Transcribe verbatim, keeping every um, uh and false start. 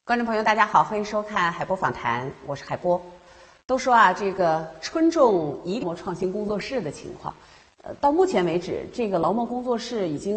观众朋友，大家好，欢迎收看海波访谈，我是海波。都说啊，这个春种一模创新工作室的情况，呃，到目前为止，这个劳模工作室已经